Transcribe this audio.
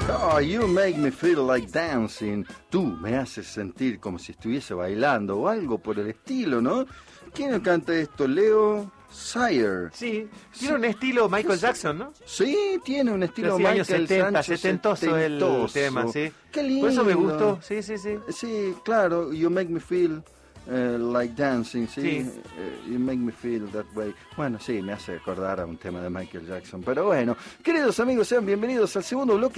Oh, you make me feel like dancing. Tú me haces sentir como si estuviese bailando o algo por el estilo, ¿no? ¿Quién canta esto? Leo Sayer. Sí, tiene un estilo Michael Jackson, ¿no? Sí, tiene un estilo Sí, Michael años 70, Sancho setentoso el tema, sí. Qué lindo. Por eso me gustó, sí. Sí, claro, you make me feel like dancing, ¿sí? You make me feel that way. Bueno, sí, me hace acordar a un tema de Michael Jackson. Pero bueno, queridos amigos, sean bienvenidos al segundo bloque